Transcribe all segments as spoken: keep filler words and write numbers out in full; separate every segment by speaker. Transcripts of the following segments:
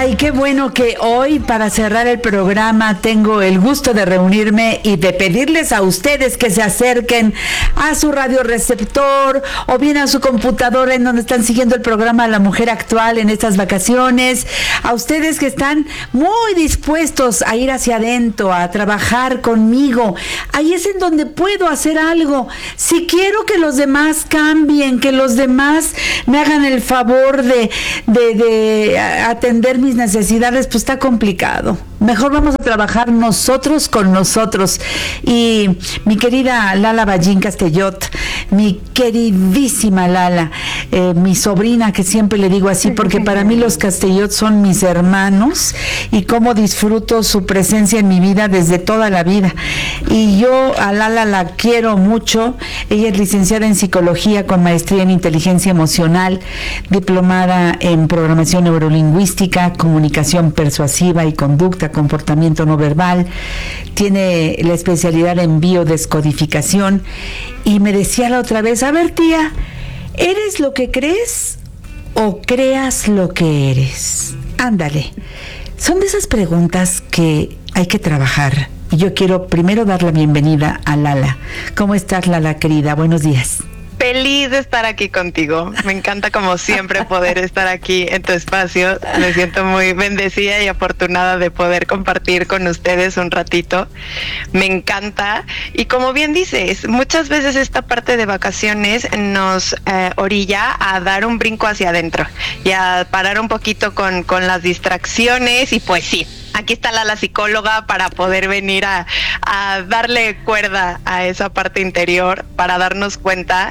Speaker 1: Ay, qué bueno que hoy, para cerrar el programa, tengo el gusto de reunirme y de pedirles a ustedes que se acerquen a su radioreceptor o bien a su computadora en donde están siguiendo el programa La Mujer Actual en estas vacaciones. A ustedes que están muy dispuestos a ir hacia adentro, a trabajar conmigo. Ahí es en donde puedo hacer algo. Si quiero que los demás cambien, que los demás me hagan el favor de, de, de atender mis necesidades, pues está complicado. Mejor vamos a trabajar nosotros con nosotros. Y mi querida Lala Ballín Castellot, mi queridísima Lala, eh, mi sobrina, que siempre le digo así, porque para mí los Castellot son mis hermanos y cómo disfruto su presencia en mi vida desde toda la vida. Y yo a Lala la quiero mucho. Ella es licenciada en psicología con maestría en inteligencia emocional, diplomada en programación neurolingüística, comunicación persuasiva y conducta, comportamiento no verbal, tiene la especialidad en biodescodificación. Y me decía la otra vez, a ver tía, ¿eres lo que crees o creas lo que eres? Ándale, son de esas preguntas que hay que trabajar. Y yo quiero primero dar la bienvenida a Lala. ¿Cómo estás, Lala querida? Buenos días.
Speaker 2: Feliz de estar aquí contigo. Me encanta, como siempre, poder estar aquí en tu espacio. Me siento muy bendecida y afortunada de poder compartir con ustedes un ratito. Me encanta. Y como bien dices, muchas veces esta parte de vacaciones nos eh, orilla a dar un brinco hacia adentro y a parar un poquito con, con las distracciones. Y pues sí, aquí está la, la psicóloga para poder venir a, a darle cuerda a esa parte interior, para darnos cuenta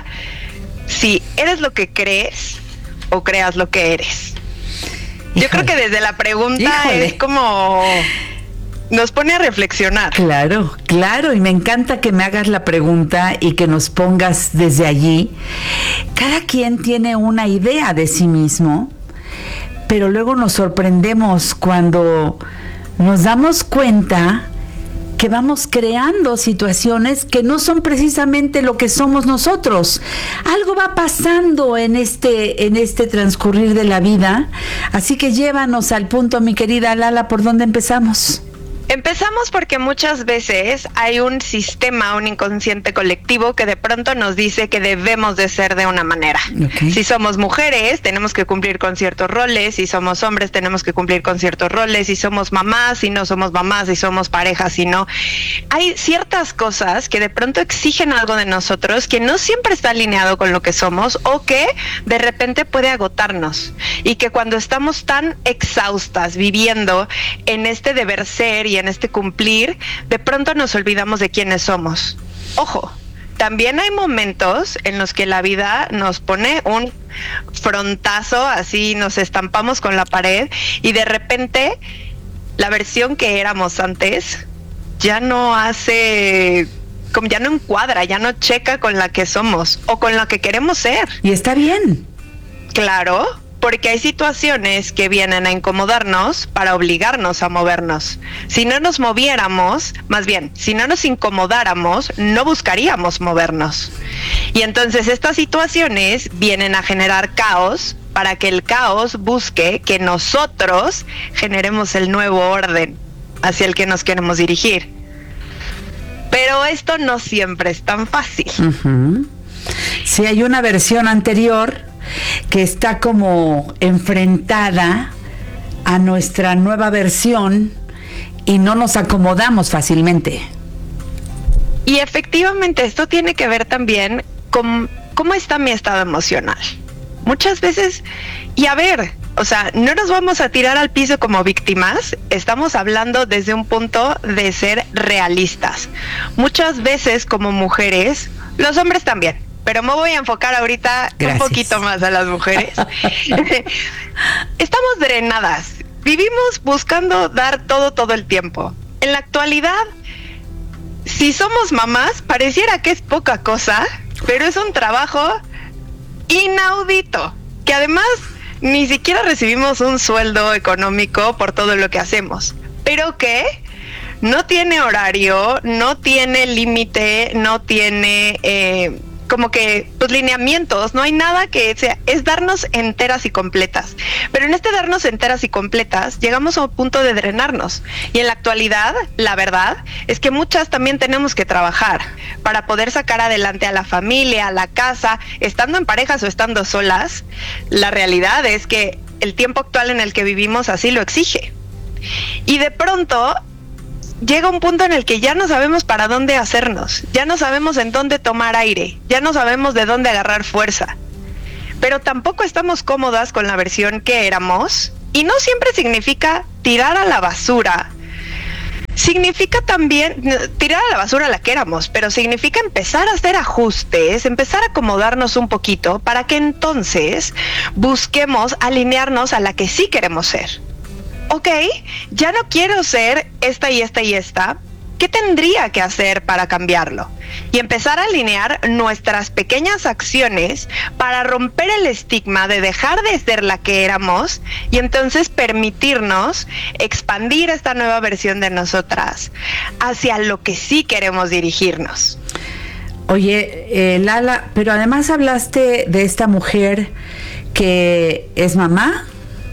Speaker 2: si eres lo que crees o creas lo que eres. Híjole. Yo creo que desde la pregunta Híjole. es como nos pone a reflexionar.
Speaker 1: Claro, claro, y me encanta que me hagas la pregunta y que nos pongas desde allí. Cada quien tiene una idea de sí mismo, pero luego nos sorprendemos cuando nos damos cuenta que vamos creando situaciones que no son precisamente lo que somos nosotros. Algo va pasando en este, en este transcurrir de la vida, así que llévanos al punto, mi querida Lala, ¿por dónde empezamos?
Speaker 2: Empezamos porque muchas veces hay un sistema, un inconsciente colectivo que de pronto nos dice que debemos de ser de una manera. Okay. Si somos mujeres, tenemos que cumplir con ciertos roles. Si somos hombres, tenemos que cumplir con ciertos roles. Si somos mamás, si no somos mamás, si somos parejas, si no. Hay ciertas cosas que de pronto exigen algo de nosotros que no siempre está alineado con lo que somos, o que de repente puede agotarnos. Y que cuando estamos tan exhaustas viviendo en este deber ser y en este cumplir, de pronto nos olvidamos de quiénes somos. Ojo, también hay momentos en los que la vida nos pone un frontazo, así nos estampamos con la pared y de repente la versión que éramos antes ya no hace, como ya no encuadra, ya no checa con la que somos o con la que queremos ser.
Speaker 1: Y está bien.
Speaker 2: Claro, porque hay situaciones que vienen a incomodarnos para obligarnos a movernos. Si no nos moviéramos, más bien, si no nos incomodáramos, no buscaríamos movernos. Y entonces estas situaciones vienen a generar caos para que el caos busque que nosotros generemos el nuevo orden hacia el que nos queremos dirigir. Pero esto no siempre es tan fácil.
Speaker 1: Uh-huh. Si hay una versión anterior que está como enfrentada a nuestra nueva versión y no nos acomodamos fácilmente.
Speaker 2: Y efectivamente esto tiene que ver también con cómo está mi estado emocional. Muchas veces, y a ver, o sea, no nos vamos a tirar al piso como víctimas, estamos hablando desde un punto de ser realistas. Muchas veces como mujeres, los hombres también, pero me voy a enfocar ahorita Gracias. un poquito más a las mujeres. Estamos drenadas, vivimos buscando dar todo, todo el tiempo. En la actualidad, si somos mamás, pareciera que es poca cosa, pero es un trabajo inaudito, que además ni siquiera recibimos un sueldo económico por todo lo que hacemos, pero que no tiene horario, no tiene límite, no tiene... Eh, como que, pues, lineamientos, no hay nada que sea, es darnos enteras y completas. Pero en este darnos enteras y completas, llegamos a un punto de drenarnos. Y en la actualidad, la verdad, es que muchas también tenemos que trabajar para poder sacar adelante a la familia, a la casa, estando en parejas o estando solas. La realidad es que el tiempo actual en el que vivimos así lo exige. Y de pronto llega un punto en el que ya no sabemos para dónde hacernos, ya no sabemos en dónde tomar aire, ya no sabemos de dónde agarrar fuerza, pero tampoco estamos cómodas con la versión que éramos, y no siempre significa tirar a la basura, significa también tirar a la basura la que éramos, pero significa empezar a hacer ajustes, empezar a acomodarnos un poquito para que entonces busquemos alinearnos a la que sí queremos ser. Ok, ya no quiero ser esta y esta y esta. ¿Qué tendría que hacer para cambiarlo? Y empezar a alinear nuestras pequeñas acciones para romper el estigma de dejar de ser la que éramos y entonces permitirnos expandir esta nueva versión de nosotras hacia lo que sí queremos dirigirnos.
Speaker 1: Oye, eh, Lala, pero además hablaste de esta mujer que es mamá,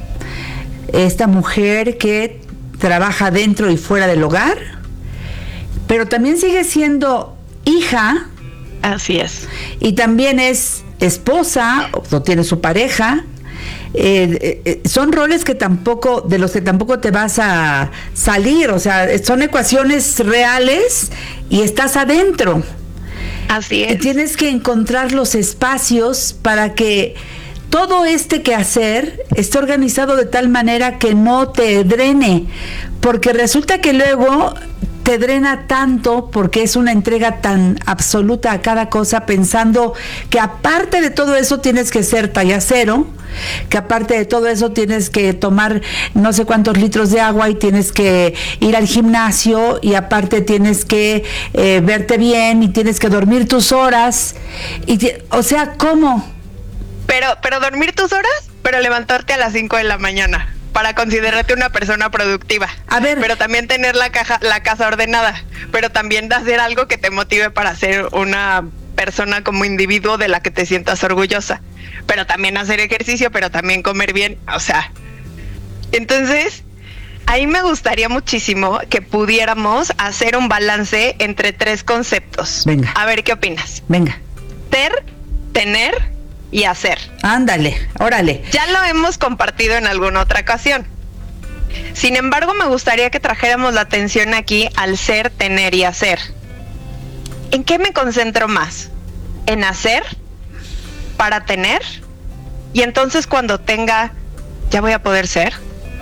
Speaker 1: esta mujer que trabaja dentro y fuera del hogar, pero también sigue siendo hija.
Speaker 2: Así es.
Speaker 1: Y también es esposa, o tiene su pareja. Eh, eh, son roles que tampoco, de los que tampoco te vas a salir, o sea, son ecuaciones reales y estás adentro.
Speaker 2: Así es.
Speaker 1: Y tienes que encontrar los espacios para que todo este quehacer esté organizado de tal manera que no te drene, porque resulta que luego te drena tanto porque es una entrega tan absoluta a cada cosa, pensando que aparte de todo eso tienes que ser talla cero, que aparte de todo eso tienes que tomar no sé cuántos litros de agua y tienes que ir al gimnasio y aparte tienes que eh, verte bien y tienes que dormir tus horas. Y t- o sea, ¿cómo?
Speaker 2: Pero, pero dormir tus horas, pero levantarte a las cinco de la mañana para considerarte una persona productiva.
Speaker 1: A ver.
Speaker 2: Pero también tener la caja, la casa ordenada, pero también hacer algo que te motive para ser una persona como individuo de la que te sientas orgullosa. Pero también hacer ejercicio, pero también comer bien, o sea. Entonces, ahí me gustaría muchísimo que pudiéramos hacer un balance entre tres conceptos.
Speaker 1: Venga.
Speaker 2: A ver, ¿qué opinas?
Speaker 1: Venga.
Speaker 2: Ser, tener y hacer.
Speaker 1: Ándale, órale.
Speaker 2: Ya lo hemos compartido en alguna otra ocasión. Sin embargo, me gustaría que trajéramos la atención aquí al ser, tener y hacer. ¿En qué me concentro más? ¿En hacer para tener? Y entonces cuando tenga, ¿ya voy a poder ser?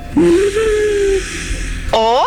Speaker 2: ¿O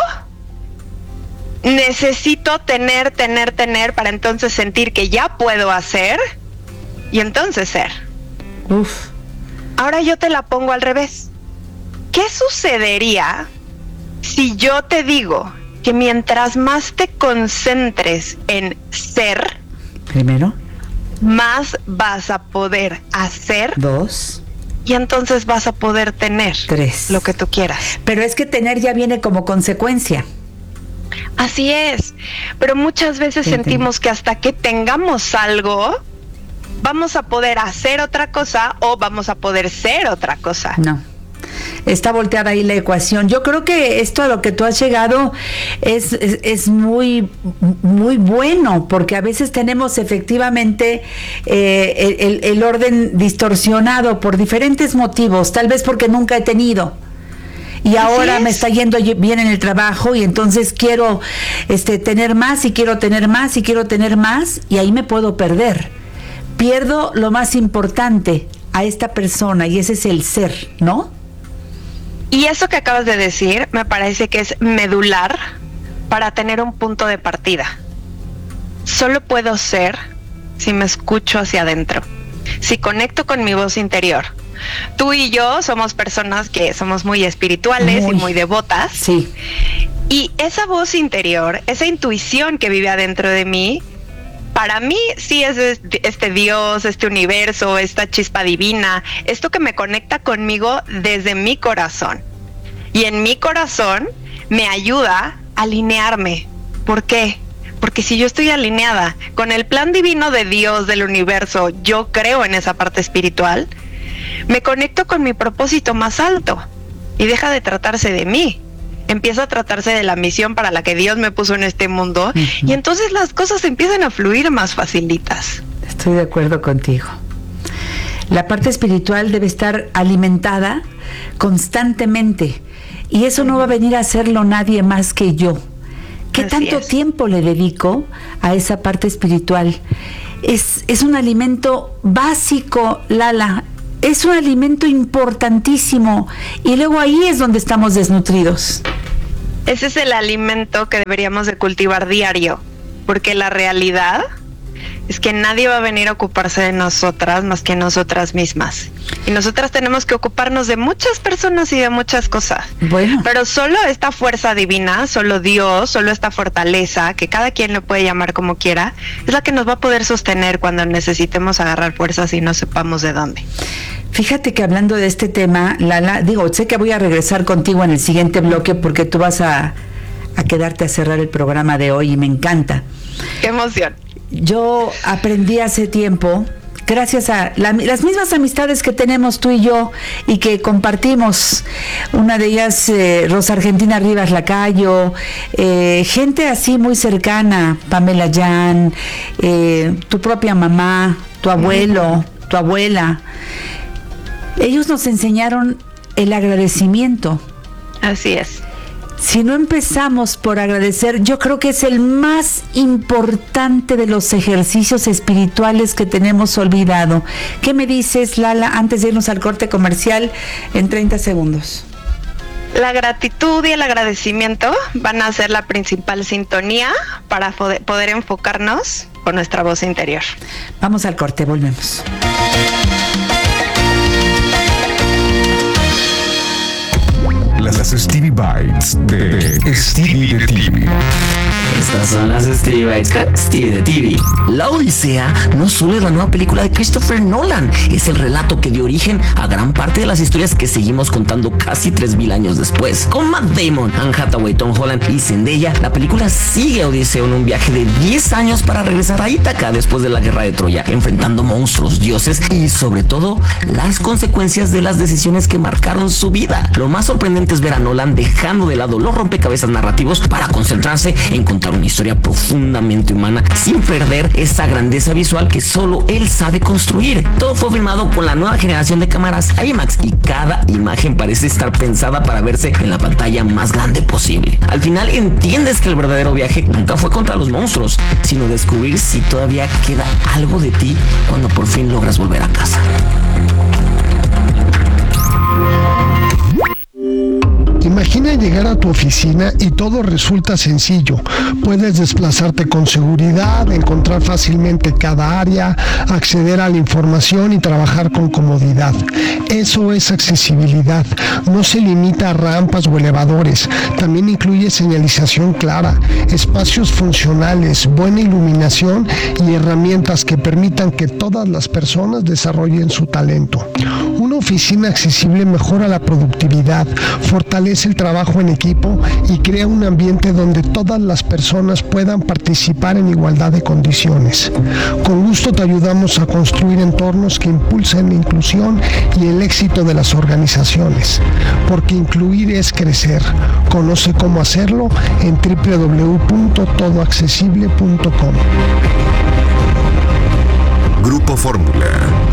Speaker 2: necesito tener, tener, tener para entonces sentir que ya puedo hacer y entonces ser?
Speaker 1: Uf.
Speaker 2: Ahora yo te la pongo al revés. ¿Qué sucedería si yo te digo que mientras más te concentres en ser,
Speaker 1: primero,
Speaker 2: más vas a poder hacer?
Speaker 1: Dos.
Speaker 2: Y entonces vas a poder tener
Speaker 1: Tres.
Speaker 2: Lo que tú quieras.
Speaker 1: Pero es que tener ya viene como consecuencia.
Speaker 2: Así es. Pero muchas veces
Speaker 1: Sí,
Speaker 2: sentimos que hasta que tengamos algo, vamos a poder hacer otra cosa o vamos a poder ser otra cosa.
Speaker 1: No. Está volteada ahí la ecuación. Yo creo que esto a lo que tú has llegado es, es, es muy, muy bueno, porque a veces tenemos efectivamente eh, el, el, el orden distorsionado por diferentes motivos, tal vez porque nunca he tenido. Y ahora me está yendo bien en el trabajo y entonces quiero este, tener más y quiero tener más y quiero tener más y ahí me puedo perder. Pierdo lo más importante a esta persona y ese es el ser, ¿no?
Speaker 2: Y eso que acabas de decir me parece que es medular para tener un punto de partida. Solo puedo ser si me escucho hacia adentro, si conecto con mi voz interior. Tú y yo somos personas que somos muy espirituales muy, y muy devotas.
Speaker 1: Sí.
Speaker 2: Y esa voz interior, esa intuición que vive adentro de mí, para mí sí es este Dios, este universo, esta chispa divina, esto que me conecta conmigo desde mi corazón. Y en mi corazón me ayuda a alinearme. ¿Por qué? Porque si yo estoy alineada con el plan divino de Dios, del universo, yo creo en esa parte espiritual, me conecto con mi propósito más alto y deja de tratarse de mí. Empieza a tratarse de la misión para la que Dios me puso en este mundo, uh-huh. y entonces las cosas empiezan a fluir más facilitas.
Speaker 1: Estoy de acuerdo contigo. La parte espiritual debe estar alimentada constantemente y eso no va a venir a hacerlo nadie más que yo. ¿Qué Así tanto es. tiempo le dedico a esa parte espiritual? Es, es un alimento básico, Lala. Es un alimento importantísimo y luego ahí es donde estamos desnutridos.
Speaker 2: Ese es el alimento que deberíamos de cultivar diario, porque la realidad es que nadie va a venir a ocuparse de nosotras más que nosotras mismas. Y nosotras tenemos que ocuparnos de muchas personas y de muchas cosas. Bueno. Pero solo esta fuerza divina, solo Dios, solo esta fortaleza, que cada quien lo puede llamar como quiera, es la que nos va a poder sostener cuando necesitemos agarrar fuerzas y no sepamos de dónde.
Speaker 1: Fíjate que hablando de este tema, Lala, digo, sé que voy a regresar contigo en el siguiente bloque porque tú vas a, a quedarte a cerrar el programa de hoy y me encanta.
Speaker 2: ¡Qué emoción!
Speaker 1: Yo aprendí hace tiempo, gracias a la, las mismas amistades que tenemos tú y yo y que compartimos, una de ellas eh, Rosa Argentina Rivas Lacayo, eh, gente así muy cercana, Pamela Yan, eh, tu propia mamá, tu abuelo, tu abuela. Ellos nos enseñaron el agradecimiento.
Speaker 2: Así es.
Speaker 1: Si no empezamos por agradecer, yo creo que es el más importante de los ejercicios espirituales que tenemos olvidado. ¿Qué me dices, Lala, antes de irnos al corte comercial en treinta segundos?
Speaker 2: La gratitud y el agradecimiento van a ser la principal sintonía para poder, poder enfocarnos con nuestra voz interior.
Speaker 1: Vamos al corte, volvemos.
Speaker 3: Las Stevie Bites de Stevie de T V.
Speaker 4: Estas son las Stevie Bites con Stevie de T V. La Odisea no solo es la nueva película de Christopher Nolan, es el relato que dio origen a gran parte de las historias que seguimos contando casi tres mil años después. Con Matt Damon, Anne Hathaway, Tom Holland y Zendaya, la película sigue a Odiseo en un viaje de diez años para regresar a Ítaca después de la guerra de Troya, enfrentando monstruos, dioses y sobre todo las consecuencias de las decisiones que marcaron su vida. Lo más sorprendente es ver a Nolan dejando de lado los rompecabezas narrativos para concentrarse en contar una historia profundamente humana sin perder esa grandeza visual que solo él sabe construir. Todo fue filmado con la nueva generación de cámaras IMAX y cada imagen parece estar pensada para verse en la pantalla más grande posible. Al final entiendes que el verdadero viaje nunca fue contra los monstruos, sino descubrir si todavía queda algo de ti cuando por fin logras volver a casa.
Speaker 5: Imagina llegar a tu oficina y todo resulta sencillo. Puedes desplazarte con seguridad, encontrar fácilmente cada área, acceder a la información y trabajar con comodidad. Eso es accesibilidad. No se limita a rampas o elevadores. También incluye señalización clara, espacios funcionales, buena iluminación y herramientas que permitan que todas las personas desarrollen su talento. Una oficina accesible mejora la productividad, fortalece el trabajo en equipo y crea un ambiente donde todas las personas puedan participar en igualdad de condiciones. Con gusto te ayudamos a construir entornos que impulsen la inclusión y el éxito de las organizaciones, porque incluir es crecer. Conoce cómo hacerlo en doble u doble u doble u punto todo accesible punto com.
Speaker 3: Grupo Fórmula.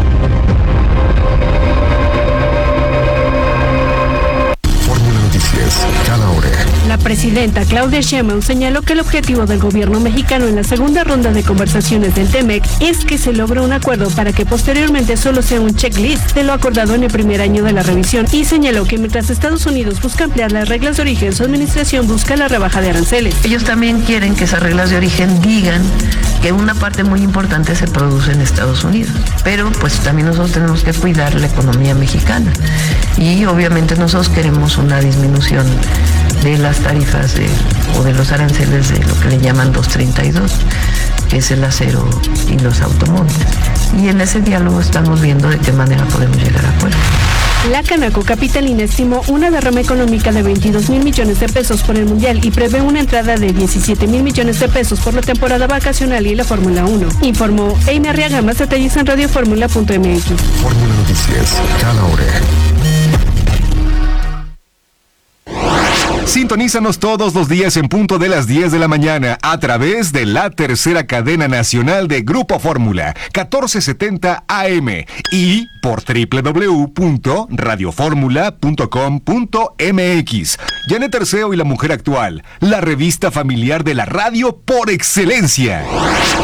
Speaker 3: Cada hora.
Speaker 6: La presidenta Claudia Sheinbaum señaló que el objetivo del gobierno mexicano en la segunda ronda de conversaciones del TEMEC es que se logre un acuerdo para que posteriormente solo sea un checklist de lo acordado en el primer año de la revisión, y señaló que mientras Estados Unidos busca ampliar las reglas de origen, su administración busca la rebaja de aranceles.
Speaker 7: Ellos también quieren que esas reglas de origen digan que una parte muy importante se produce en Estados Unidos, pero pues también nosotros tenemos que cuidar la economía mexicana y obviamente nosotros queremos una disminución de las tarifas de, o de los aranceles de lo que le llaman doscientos treinta y dos, que es el acero y los automóviles. Y en ese diálogo estamos viendo de qué manera podemos llegar a acuerdo.
Speaker 6: La Canaco Capitalina estimó una derrama económica de veintidós mil millones de pesos por el Mundial y prevé una entrada de diecisiete mil millones de pesos por la temporada vacacional y la Fórmula uno. Informó Amy Arriaga. Más detalles en radioformula punto m x.
Speaker 3: Fórmula Noticias, cada hora. Sintonízanos todos los días en punto de las diez de la mañana a través de la tercera cadena nacional de Grupo Fórmula, catorce setenta A M, y por doble u doble u doble u punto radio fórmula punto com punto m x. Janet Terceo y la Mujer Actual, la revista familiar de la radio por excelencia.